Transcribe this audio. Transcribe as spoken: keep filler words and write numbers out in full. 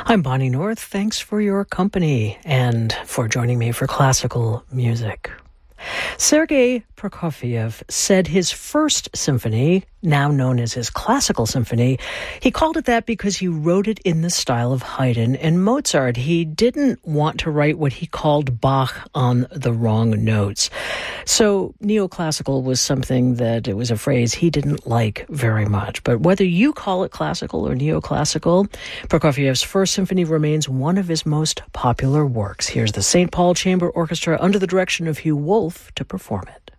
I'm Bonnie North. Thanks for your company and for joining me for classical music. Sergei Prokofiev said his first symphony, now known as his classical symphony, he called it that because he wrote it in the style of Haydn and Mozart. He didn't want to write what he called Bach on the wrong notes. So neoclassical was something that, it was a phrase he didn't like very much. But whether you call it classical or neoclassical, Prokofiev's first symphony remains one of his most popular works. Here's the Saint Paul Chamber Orchestra under the direction of Hugh Wolf to perform it.